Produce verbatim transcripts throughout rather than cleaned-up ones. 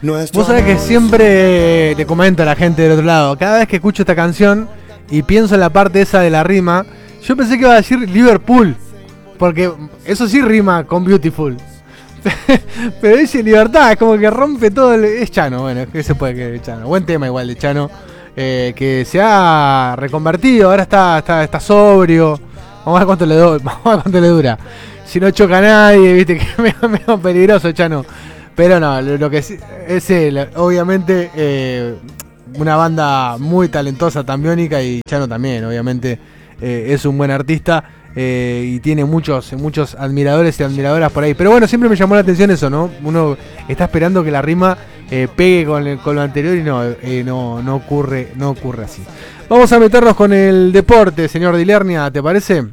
Vos sabés que siempre le comento a la gente del otro lado, cada vez que escucho esta canción y pienso en la parte esa de la rima, yo pensé que iba a decir Liverpool, porque eso sí rima con Beautiful. Pero dice Libertad, es como que rompe todo el... Es Chano, bueno, que se puede que Chano. Buen tema igual de Chano, eh, que se ha reconvertido, ahora está, está, está sobrio. Vamos a ver cuánto le, do... Vamos a ver cuánto le dura. Si no choca a nadie, viste que es medio, medio peligroso Chano. Pero no, lo, lo que es, es él, obviamente eh, una banda muy talentosa, tan biónica, y Chano también, obviamente eh, es un buen artista eh, y tiene muchos muchos admiradores y admiradoras por ahí. Pero bueno, siempre me llamó la atención eso, ¿no? Uno está esperando que la rima eh, pegue con, el, con lo anterior y no, eh, no, no, ocurre, no ocurre así. Vamos a meternos con el deporte, señor Dilernia, ¿te parece?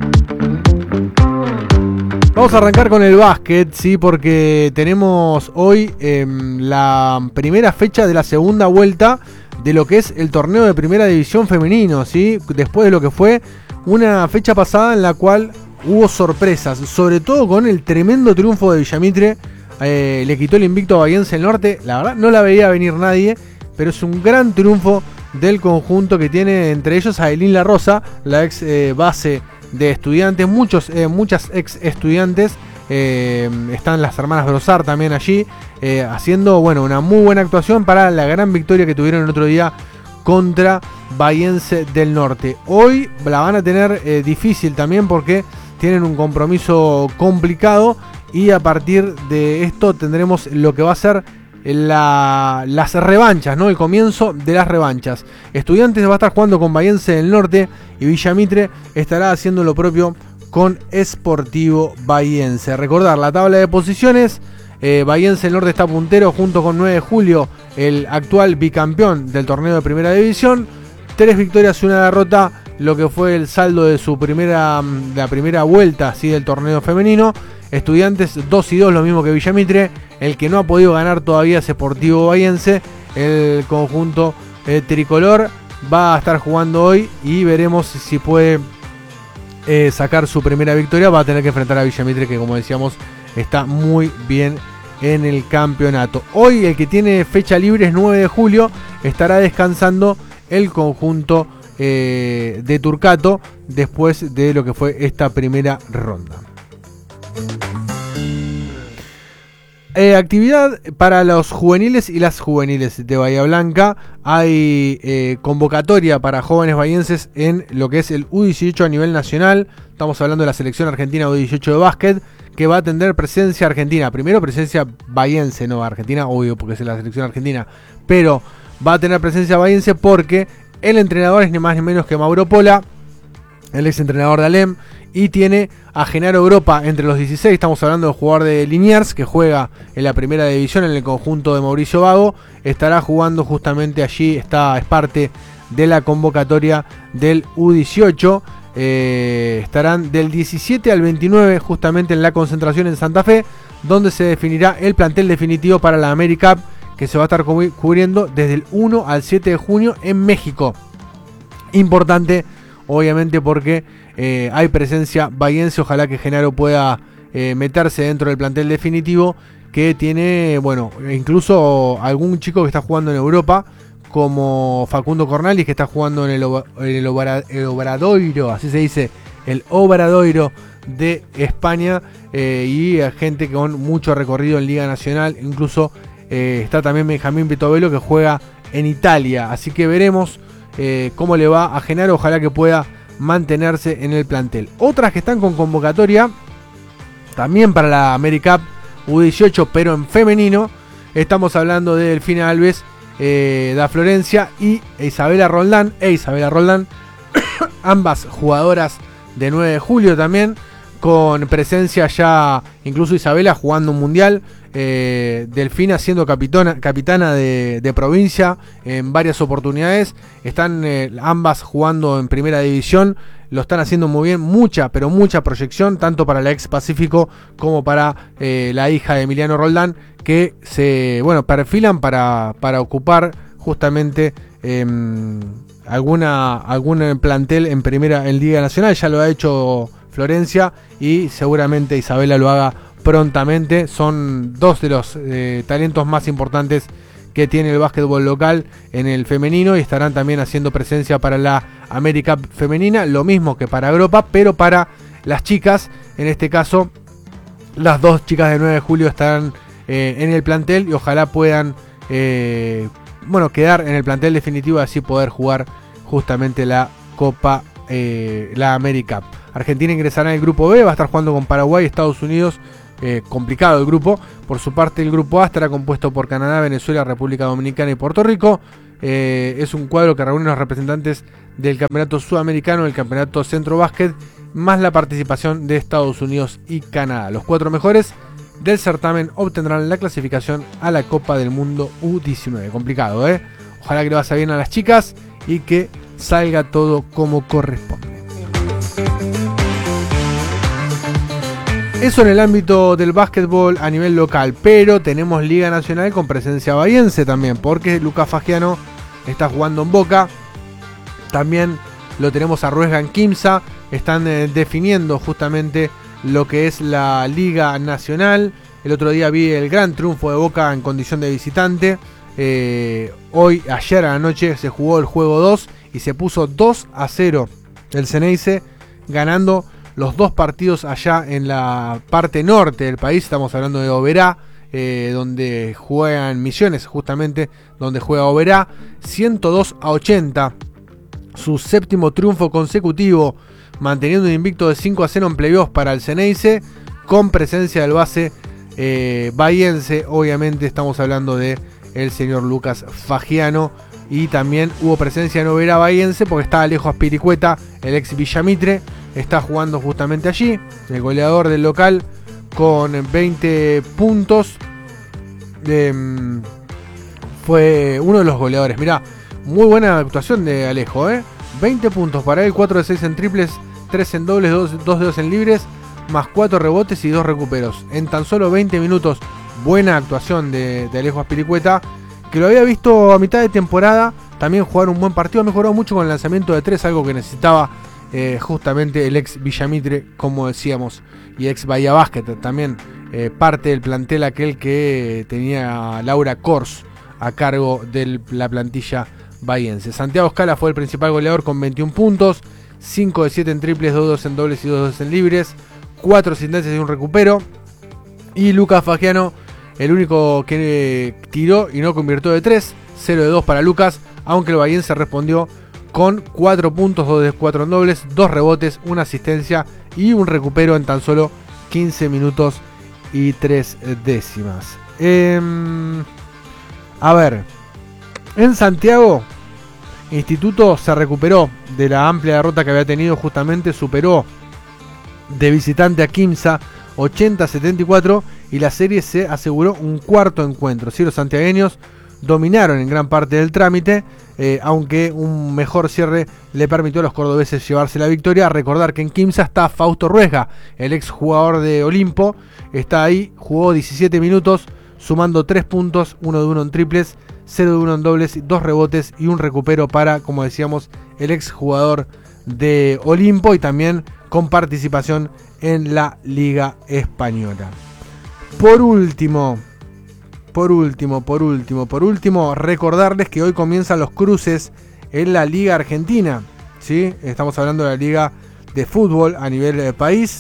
Vamos a arrancar con el básquet, sí, porque tenemos hoy eh, la primera fecha de la segunda vuelta de lo que es el torneo de primera división femenino, sí, después de lo que fue una fecha pasada en la cual hubo sorpresas, sobre todo con el tremendo triunfo de Villamitre, eh, le quitó el invicto a Bahiense del Norte, la verdad no la veía venir nadie, pero es un gran triunfo del conjunto que tiene entre ellos a Ailín La Rosa, la ex eh, base de Estudiantes, muchos, eh, muchas ex estudiantes, eh, están las hermanas Brosar también allí, eh, haciendo bueno una muy buena actuación para la gran victoria que tuvieron el otro día contra Bahiense del Norte. Hoy la van a tener eh, difícil también porque tienen un compromiso complicado y a partir de esto tendremos lo que va a ser La, las revanchas, ¿no? El comienzo de las revanchas. Estudiantes va a estar jugando con Bahiense del Norte y Villamitre estará haciendo lo propio con Sportivo Bahiense. Recordar la tabla de posiciones, eh, Bahiense del Norte está puntero junto con nueve de julio, el actual bicampeón del torneo de primera división. Tres victorias y una derrota, lo que fue el saldo de su primera, de la primera vuelta, ¿sí? Del torneo femenino. Estudiantes dos y dos, lo mismo que Villamitre. El que no ha podido ganar todavía es Sportivo Bahiense. El conjunto eh, tricolor va a estar jugando hoy y veremos si puede eh, sacar su primera victoria. Va a tener que enfrentar a Villamitre, que como decíamos está muy bien en el campeonato. Hoy el que tiene fecha libre es nueve de julio. Estará descansando el conjunto eh, de Turcato después de lo que fue esta primera ronda. Eh, actividad para los juveniles y las juveniles de Bahía Blanca. Hay eh, convocatoria para jóvenes bahienses en lo que es el U dieciocho a nivel nacional. Estamos hablando de la selección argentina U dieciocho de básquet, que va a tener presencia argentina. Primero presencia bahiense, no argentina, obvio, porque es la selección argentina. Pero va a tener presencia bahiense porque el entrenador es ni más ni menos que Mauro Pola, el ex entrenador de Alem. Y tiene a Genaro Europa entre los dieciséis. Estamos hablando del jugador de Liniers, que juega en la primera división en el conjunto de Mauricio Vago. Estará jugando justamente allí, está, es parte de la convocatoria del U dieciocho. Eh, estarán del diecisiete al veintinueve justamente en la concentración en Santa Fe, donde se definirá el plantel definitivo para la AmeriCup, que se va a estar cubriendo desde el uno al siete de junio en México. Importante, obviamente, porque eh, hay presencia bahiense. Ojalá que Genaro pueda eh, meterse dentro del plantel definitivo, que tiene, bueno, incluso algún chico que está jugando en Europa, como Facundo Cornalis, que está jugando en el, en el, Obra, el Obradoiro, así se dice, el Obradoiro de España, eh, y gente con mucho recorrido en Liga Nacional. Incluso eh, está también Benjamín Pitovelo, que juega en Italia. Así que veremos eh, cómo le va a Genaro. Ojalá que pueda mantenerse en el plantel. Otras que están con convocatoria también para la AmeriCup U dieciocho, pero en femenino. Estamos hablando de Delfina Alves, eh, da Florencia y Isabela Roldán e Isabela Roldán, ambas jugadoras de nueve de julio también, con presencia ya, incluso Isabela jugando un mundial, eh, Delfina siendo capitana, capitana de, de provincia en varias oportunidades. Están eh, ambas jugando en primera división, lo están haciendo muy bien, mucha, pero mucha proyección, tanto para la ex Pacífico como para eh, la hija de Emiliano Roldán, que se, bueno, perfilan para, para ocupar justamente eh, alguna, algún plantel en primera, en Liga Nacional. Ya lo ha hecho Florencia y seguramente Isabela lo haga prontamente. Son dos de los eh, talentos más importantes que tiene el básquetbol local en el femenino y estarán también haciendo presencia para la América femenina, lo mismo que para Europa, pero para las chicas, en este caso las dos chicas de nueve de julio estarán eh, en el plantel y ojalá puedan eh, bueno, quedar en el plantel definitivo y así poder jugar justamente la Copa, eh, la América. Argentina ingresará en el grupo B, va a estar jugando con Paraguay y Estados Unidos. Eh, complicado el grupo. Por su parte, el grupo A estará compuesto por Canadá, Venezuela, República Dominicana y Puerto Rico. Eh, es un cuadro que reúne a los representantes del campeonato sudamericano, del campeonato centro básquet, más la participación de Estados Unidos y Canadá. Los cuatro mejores del certamen obtendrán la clasificación a la Copa del Mundo U diecinueve. Complicado, ¿eh? Ojalá que le vaya bien a las chicas y que salga todo como corresponde. Eso en el ámbito del básquetbol a nivel local, pero tenemos Liga Nacional con presencia bahiense también, porque Lucas Fagiano está jugando en Boca, también lo tenemos a Ruesga en Quimsa, están eh, definiendo justamente lo que es la Liga Nacional. El otro día vi el gran triunfo de Boca en condición de visitante, eh, hoy, ayer a la noche se jugó el juego dos y se puso dos a cero el Ceneice, ganando los dos partidos allá en la parte norte del país. Estamos hablando de Oberá, eh, donde juegan Misiones, justamente donde juega Oberá. ciento dos a ochenta, su séptimo triunfo consecutivo, manteniendo un invicto de cinco a cero en playoffs para el Ceneice, con presencia del base eh, bahiense. Obviamente estamos hablando de el señor Lucas Fagiano. Y también hubo presencia en Oberá bahiense porque está Alejo Aspiricueta, el ex Villamitre. Está jugando justamente allí, el goleador del local con veinte puntos. Eh, fue uno de los goleadores. Mirá, muy buena actuación de Alejo, ¿eh? veinte puntos para él, cuatro de seis en triples, tres en dobles, dos de dos en libres, más cuatro rebotes y dos recuperos. En tan solo veinte minutos, buena actuación de, de Alejo Aspiricueta, que lo había visto a mitad de temporada también jugar un buen partido. Ha mejorado mucho con el lanzamiento de tres, algo que necesitaba Eh, justamente el ex Villamitre, como decíamos, y ex Bahía Basket, también eh, parte del plantel aquel que tenía Laura Kors a cargo de la plantilla bahiense. Santiago Scala fue el principal goleador con veintiún puntos, cinco de siete en triples, dos de dos en dobles y dos de dos en libres, cuatro asistencias y un recupero. Y Lucas Fagiano, el único que tiró y no convirtió de tres, cero de dos para Lucas, aunque el bahiense respondió con cuatro puntos, dos de cuatro en dobles, dos rebotes, una asistencia y un recupero en tan solo quince minutos y tres décimas. Eh, a ver, en Santiago, Instituto se recuperó de la amplia derrota que había tenido, justamente superó de visitante a Quimsa ochenta a setenta y cuatro y la serie se aseguró un cuarto encuentro. ¿Sí? Los santiagueños dominaron en gran parte del trámite, eh, aunque un mejor cierre le permitió a los cordobeses llevarse la victoria. Recordar que en Quimsa está Fausto Ruesga, el ex jugador de Olimpo, está ahí, jugó diecisiete minutos, sumando tres puntos, uno de uno en triples, cero de uno en dobles, dos rebotes y un recupero para, como decíamos, el ex jugador de Olimpo, y también con participación en la Liga Española. Por último, Por último, por último, por último, recordarles que hoy comienzan los cruces en la Liga Argentina, ¿sí? Estamos hablando de la Liga de Fútbol a nivel de país.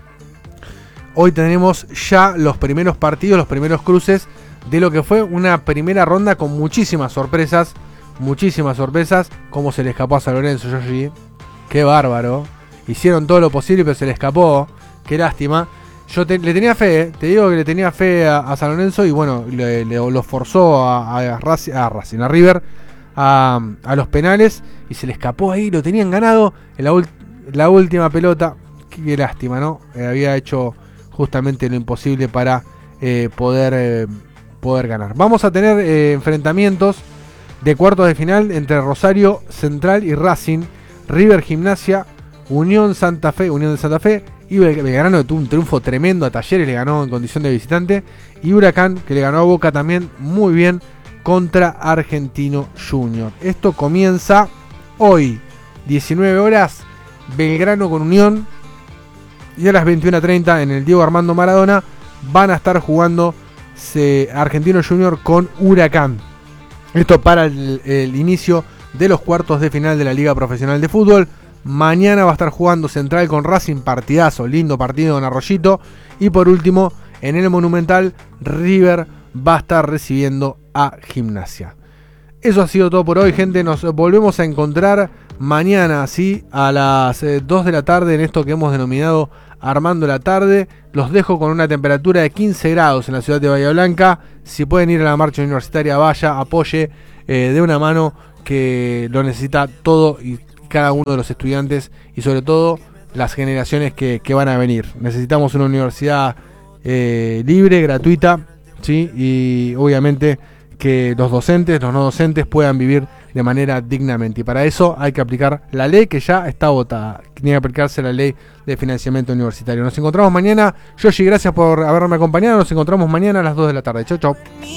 Hoy tenemos ya los primeros partidos, los primeros cruces de lo que fue una primera ronda con muchísimas sorpresas, muchísimas sorpresas, como se le escapó a San Lorenzo, Yoshi. Qué bárbaro. Hicieron todo lo posible, pero se le escapó. Qué lástima. Yo te, le tenía fe, eh. te digo que le tenía fe a, a San Lorenzo y bueno, le, le, lo forzó a, a, Racing, a Racing, a River, a, a los penales y se le escapó ahí, lo tenían ganado en la, ult, la última pelota. Qué, qué lástima, ¿no? Eh, había hecho justamente lo imposible para eh, poder, eh, poder ganar. Vamos a tener eh, enfrentamientos de cuartos de final entre Rosario Central y Racing, River Gimnasia, Unión Santa Fe, Unión de Santa Fe, y Belgrano, que tuvo un triunfo tremendo a Talleres, le ganó en condición de visitante, y Huracán, que le ganó a Boca también muy bien contra Argentino Junior. Esto comienza hoy, diecinueve horas, Belgrano con Unión, y a las veintiuna treinta en el Diego Armando Maradona, van a estar jugando se, Argentino Junior con Huracán. Esto para el, el inicio de los cuartos de final de la Liga Profesional de Fútbol. Mañana va a estar jugando Central con Racing, partidazo, lindo partido en Arroyito. Y por último, en el Monumental, River va a estar recibiendo a Gimnasia. Eso ha sido todo por hoy, gente. Nos volvemos a encontrar mañana, ¿sí? A las eh, dos de la tarde en esto que hemos denominado Armando la Tarde. Los dejo con una temperatura de quince grados en la ciudad de Bahía Blanca. Si pueden ir a la marcha universitaria, vaya, apoye, eh, de una mano, que lo necesita todo y cada uno de los estudiantes y sobre todo las generaciones que, que van a venir. Necesitamos una universidad eh, libre, gratuita, ¿sí? Y obviamente que los docentes, los no docentes puedan vivir de manera dignamente. Y para eso hay que aplicar la ley que ya está votada. Tiene que aplicarse la ley de financiamiento universitario. Nos encontramos mañana. Yoshi, gracias por haberme acompañado. Nos encontramos mañana a las dos de la tarde. Chau, chau.